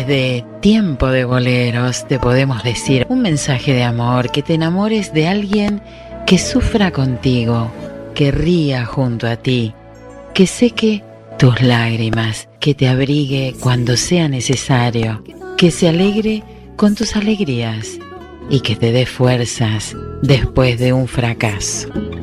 De Tiempo de Boleros te podemos decir un mensaje de amor, que te enamores de alguien que sufra contigo, que ría junto a ti, que seque tus lágrimas, que te abrigue cuando sea necesario, que se alegre con tus alegrías y que te dé fuerzas después de un fracaso.